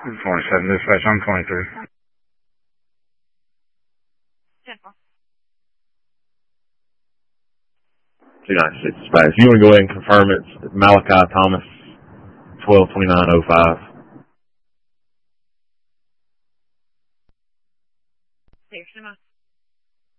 27 dispatch, I'm 23. 296 dispatch. You want to go ahead and confirm it's Malachi Thomas, 122905. Clear,